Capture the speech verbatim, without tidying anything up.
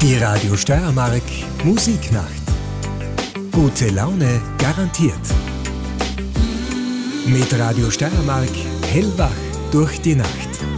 Die Radio Steiermark Musiknacht. Gute Laune garantiert. Mit Radio Steiermark hellwach durch die Nacht.